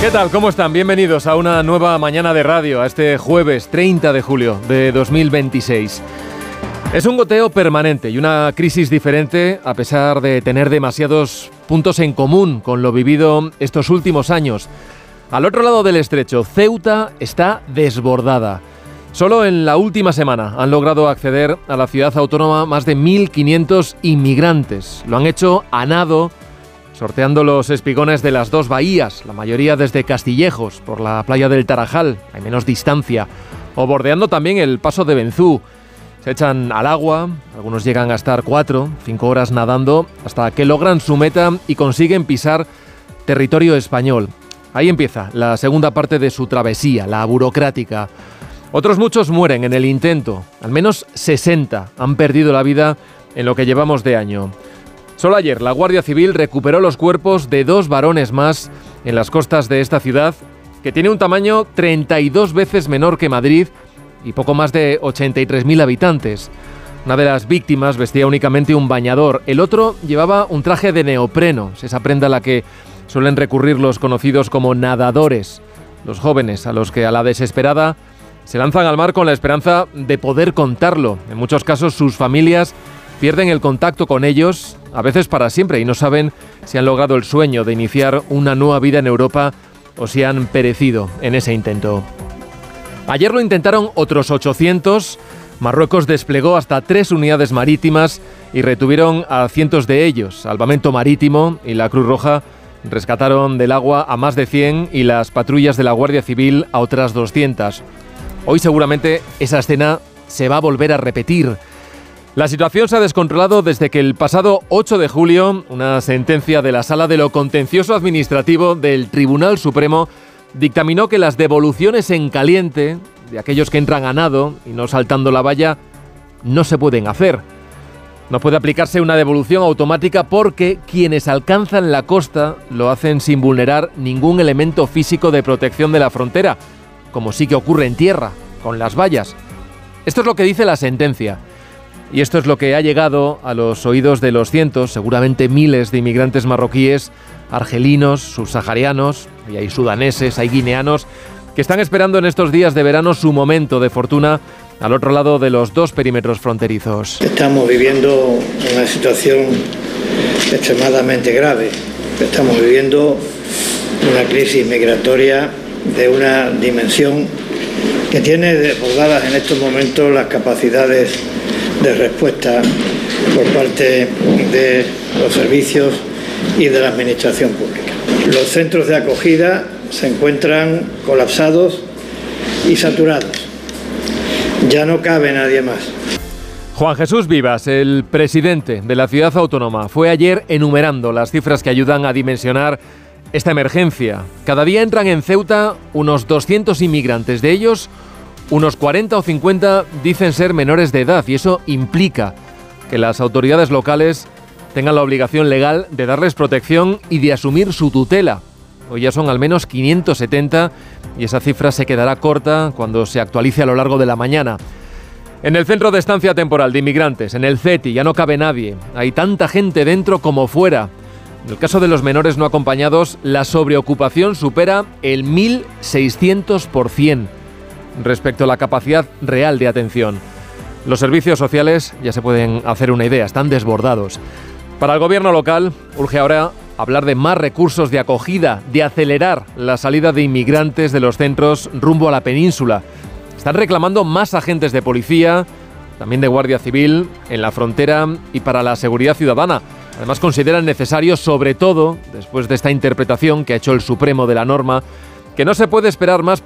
¿Qué tal? ¿Cómo están? Bienvenidos a una nueva mañana de radio, a este jueves 30 de julio de 2026. Es un goteo permanente y una crisis diferente a pesar de tener demasiados puntos en común con lo vivido estos últimos años. Al otro lado del estrecho, Ceuta está desbordada. Solo en la última semana han logrado acceder a la ciudad autónoma más de 1.500 inmigrantes. Lo han hecho a nado, sorteando los espigones de las dos bahías, la mayoría desde Castillejos, por la playa del Tarajal, hay menos distancia, o bordeando también el paso de Benzú. Se echan al agua, algunos llegan a estar 4, 5 horas nadando, hasta que logran su meta y consiguen pisar territorio español. Ahí empieza la segunda parte de su travesía, la burocrática. Otros muchos mueren en el intento, al menos 60 han perdido la vida en lo que llevamos de año. Solo ayer la Guardia Civil recuperó los cuerpos de 2 varones más en las costas de esta ciudad, que tiene un tamaño 32 veces menor que Madrid y poco más de 83.000 habitantes. Una de las víctimas vestía únicamente un bañador, el otro llevaba un traje de neopreno, esa prenda a la que suelen recurrir los conocidos como nadadores, los jóvenes a los que a la desesperada se lanzan al mar con la esperanza de poder contarlo. En muchos casos sus familias pierden el contacto con ellos, a veces para siempre, y no saben si han logrado el sueño de iniciar una nueva vida en Europa o si han perecido en ese intento. Ayer lo intentaron otros 800, Marruecos desplegó hasta 3 unidades marítimas y retuvieron a cientos de ellos. Salvamento Marítimo y la Cruz Roja rescataron del agua a más de 100 y las patrullas de la Guardia Civil a otras 200. Hoy seguramente esa escena se va a volver a repetir. La situación se ha descontrolado desde que el pasado 8 de julio una sentencia de la Sala de lo Contencioso Administrativo del Tribunal Supremo dictaminó que las devoluciones en caliente de aquellos que entran a nado y no saltando la valla no se pueden hacer. No puede aplicarse una devolución automática porque quienes alcanzan la costa lo hacen sin vulnerar ningún elemento físico de protección de la frontera, como sí que ocurre en tierra, con las vallas. Esto es lo que dice la sentencia. Y esto es lo que ha llegado a los oídos de los cientos, seguramente miles de inmigrantes marroquíes, argelinos, subsaharianos, y hay sudaneses, hay guineanos, que están esperando en estos días de verano su momento de fortuna al otro lado de los 2 perímetros fronterizos. Estamos viviendo una situación extremadamente grave. Estamos viviendo una crisis migratoria de una dimensión que tiene desbordadas en estos momentos las capacidades de respuesta por parte de los servicios y de la administración pública. Los centros de acogida se encuentran colapsados y saturados. Ya no cabe nadie más. Juan Jesús Vivas, el presidente de la ciudad autónoma, fue ayer enumerando las cifras que ayudan a dimensionar esta emergencia. Cada día entran en Ceuta unos 200 inmigrantes, de ellos unos 40 o 50 dicen ser menores de edad, y eso implica que las autoridades locales tengan la obligación legal de darles protección y de asumir su tutela. Hoy ya son al menos 570 y esa cifra se quedará corta cuando se actualice a lo largo de la mañana. En el Centro de Estancia Temporal de Inmigrantes, en el CETI, ya no cabe nadie. Hay tanta gente dentro como fuera. En el caso de los menores no acompañados, la sobreocupación supera el 1.600% respecto a la capacidad real de atención. Los servicios sociales, ya se pueden hacer una idea, están desbordados. Para el gobierno local, urge ahora hablar de más recursos de acogida, de acelerar la salida de inmigrantes de los centros rumbo a la península. Están reclamando más agentes de policía, también de Guardia Civil, en la frontera y para la seguridad ciudadana. Además consideran necesario, sobre todo, después de esta interpretación que ha hecho el Supremo de la norma, que no se puede esperar más